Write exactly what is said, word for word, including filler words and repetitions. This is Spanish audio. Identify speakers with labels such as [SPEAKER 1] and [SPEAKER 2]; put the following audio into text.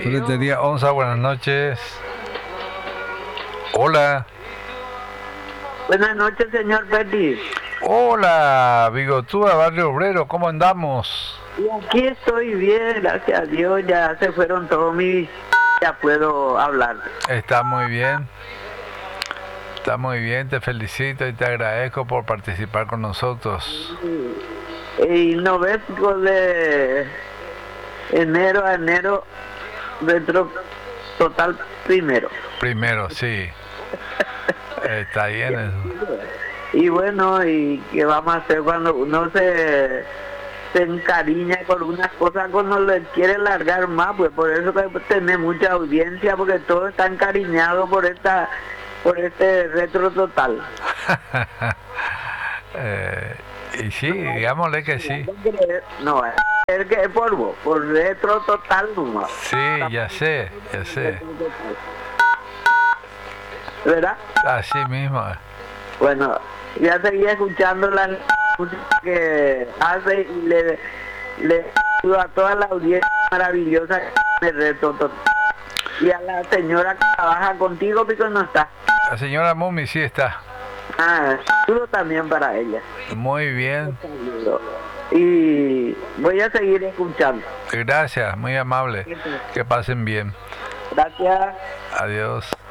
[SPEAKER 1] Ferretería Onza, buenas noches. Hola.
[SPEAKER 2] Buenas noches, señor Petit.
[SPEAKER 1] Hola, Bigotúa, Barrio Obrero, ¿cómo andamos?
[SPEAKER 2] Y aquí estoy bien, gracias a Dios, ya se fueron todos mis... ya puedo hablar.
[SPEAKER 1] Está muy bien. Está muy bien, te felicito y te agradezco por participar con nosotros.
[SPEAKER 2] Y no ves de enero a enero, dentro total primero.
[SPEAKER 1] Primero, sí. Está bien eso.
[SPEAKER 2] Y bueno, ¿y qué vamos a hacer cuando uno se, se encariña con unas cosas, cuando le quiere largar más? Pues por eso que tener mucha audiencia, porque todo está encariñado por esta por este retro total.
[SPEAKER 1] eh, y sí, digámosle que sí.
[SPEAKER 2] No, es que es por vos, por retro total nomás.
[SPEAKER 1] Sí, ya sé, ya sé.
[SPEAKER 2] ¿Verdad?
[SPEAKER 1] Así mismo.
[SPEAKER 2] Bueno, ya seguía escuchando la música que hace y le, le saludo a toda la audiencia maravillosa de retro total. Y a la señora que trabaja contigo, Pico, no está.
[SPEAKER 1] La señora Mumi sí está.
[SPEAKER 2] Ah, saludo también para ella.
[SPEAKER 1] Muy bien.
[SPEAKER 2] Y voy a seguir escuchando.
[SPEAKER 1] Gracias, muy amable. Que pasen bien.
[SPEAKER 2] Gracias.
[SPEAKER 1] Adiós.